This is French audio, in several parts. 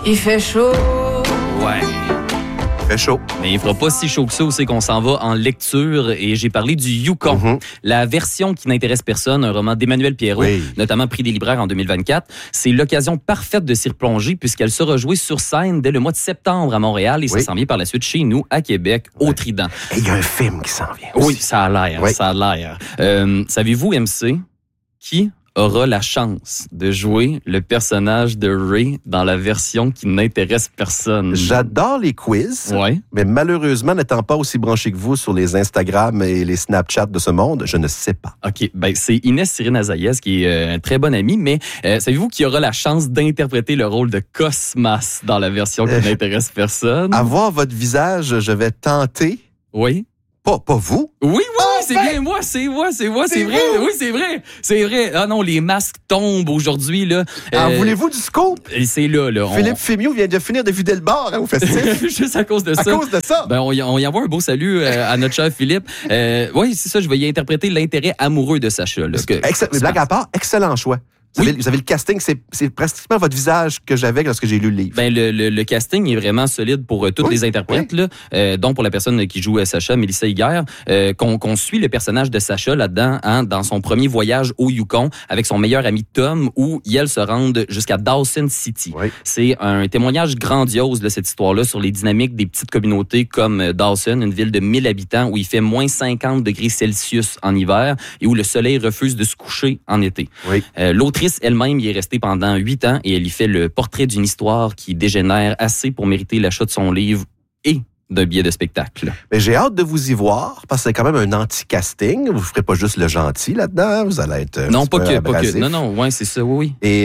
Il fait chaud. Ouais. Très chaud. Mais il fera pas si chaud que ça, c'est qu'on s'en va en lecture et j'ai parlé du Yukon. La version qui n'intéresse personne, un roman d'Emmanuel Pierrot, notamment prix des libraires en 2024. C'est l'occasion parfaite de s'y replonger puisqu'elle sera jouée sur scène dès le mois de septembre à Montréal et ça s'en vient par la suite chez nous à Québec, au Trident. Et il y a un film qui s'en vient. Oui, ça a l'air, ça a l'air. Savez-vous, MC, qui aura la chance de jouer le personnage de Ray dans la version qui n'intéresse personne? J'adore les quiz, Ouais. mais malheureusement, n'étant pas aussi branché que vous sur les Instagram et les Snapchat de ce monde, je ne sais pas. OK, ben c'est Inès Cyrine Azaïas qui est un très bon ami, mais savez-vous qui aura la chance d'interpréter le rôle de Cosmas dans la version qui n'intéresse personne? À voir votre visage, je vais tenter. Oui. Pas vous. Oui, c'est bien moi, c'est vrai. vous. Oui, c'est vrai. Ah non, les masques tombent aujourd'hui, là. Voulez-vous du scoop? Et c'est là. Philippe Fémiot vient de finir de vider le bar au festival. Juste à cause de ça. À cause de ça. Ben, on y envoie un beau salut à notre cher Philippe. Oui, c'est ça, je vais y interpréter l'intérêt amoureux de Sacha. Là, Blague à part, excellent choix. Vous avez le casting, c'est pratiquement votre visage que j'avais lorsque j'ai lu le livre. Ben le casting est vraiment solide pour tous les interprètes, là, dont pour la personne qui joue Sacha, Mélissa Higuère, qu'on suit le personnage de Sacha là-dedans, dans son premier voyage au Yukon avec son meilleur ami Tom, où ils se rendent jusqu'à Dawson City. Oui. C'est un témoignage grandiose de cette histoire-là sur les dynamiques des petites communautés comme Dawson, une ville de 1000 habitants où il fait moins 50 degrés Celsius en hiver et où le soleil refuse de se coucher en été. Oui. L'autrice elle-même y est restée pendant 8 ans et elle y fait le portrait d'une histoire qui dégénère assez pour mériter l'achat de son livre et d'un billet de spectacle. Mais j'ai hâte de vous y voir, parce que c'est quand même un anti-casting. Vous ne ferez pas juste le gentil là-dedans. Vous allez être non, pas que. Non, ouais, c'est ça, oui. Et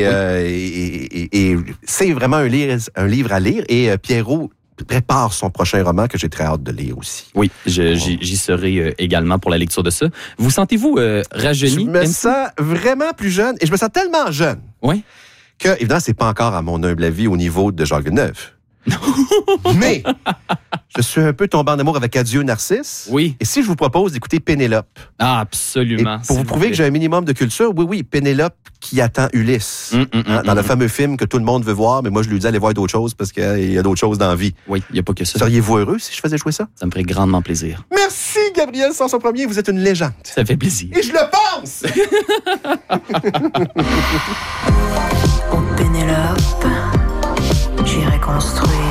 c'est vraiment un livre à lire. Et Pierrot prépare son prochain roman que j'ai très hâte de lire aussi. Oui, j'y serai également pour la lecture de ça. Vous sentez-vous rajeuni? Je me sens vraiment plus jeune, et je me sens tellement jeune que, évidemment, c'est pas encore, à mon humble avis, au niveau de Jacques Villeneuve. Mais je suis un peu tombé en amour avec Adieu Narcisse. Oui. Et si je vous propose d'écouter Pénélope? Ah, absolument. Et pour vous prouver que j'ai un minimum de culture, oui, Pénélope qui attend Ulysse. Dans le fameux film que tout le monde veut voir, mais moi je lui dis allez voir d'autres choses parce qu'il y a d'autres choses dans la vie. Oui, il n'y a pas que ça. Seriez-vous heureux si je faisais jouer ça? Ça me ferait grandement plaisir. Merci Gabriel Sanson-Premier, vous êtes une légende. Ça fait plaisir. Et je le pense! Oh Pénélope, j'irai construire